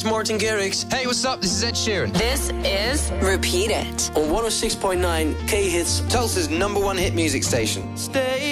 it's Martin Garrix. Hey, what's up? This is Ed Sheeran. This is Repeat It. On 106.9 K-Hits, Tulsa's #1 hit music station. Stay